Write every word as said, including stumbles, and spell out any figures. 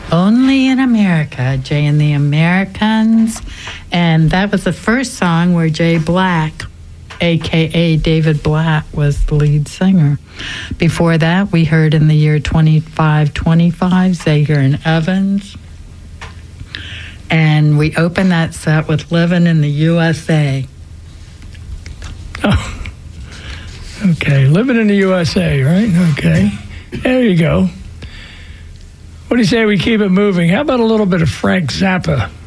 Only in America, Jay and the Americans. And that was the first song where Jay Black, a k a. David Black, was the lead singer. Before that, we heard in the year twenty-five twenty-five, Zager and Evans. And we opened that set with Living in the U S A. Oh, okay. Living in the U S A, right? Okay. There you go. What do you say we keep it moving? How about a little bit of Frank Zappa?